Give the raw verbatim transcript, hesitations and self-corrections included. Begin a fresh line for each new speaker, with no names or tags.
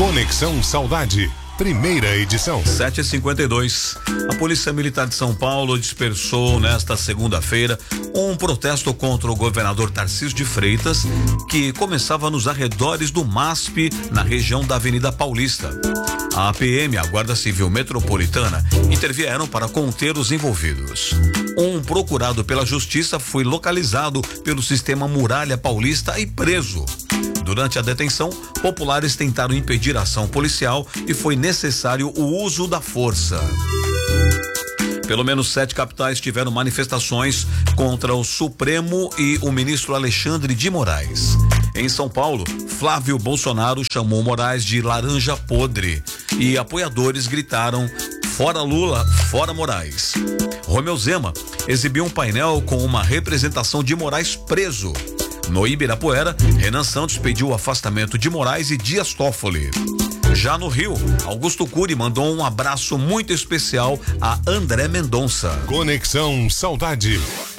Conexão Saudade, primeira edição.
sete e cinquenta e dois. A Polícia Militar de São Paulo dispersou nesta segunda-feira um protesto contra o governador Tarcísio de Freitas, que começava nos arredores do M A S P, na região da Avenida Paulista. A P M e a Guarda Civil Metropolitana intervieram para conter os envolvidos. Um procurado pela Justiça foi localizado pelo sistema Muralha Paulista e preso. Durante a detenção, populares tentaram impedir a ação policial e foi necessário o uso da força. Pelo menos sete capitais tiveram manifestações contra o Supremo e o ministro Alexandre de Moraes. Em São Paulo, Flávio Bolsonaro chamou Moraes de laranja podre e apoiadores gritaram: fora Lula, fora Moraes. Romeu Zema exibiu um painel com uma representação de Moraes preso. No Ibirapuera, Renan Santos pediu o afastamento de Moraes e Dias Toffoli. Já no Rio, Augusto Cury mandou um abraço muito especial a André Mendonça.
Conexão Saudade.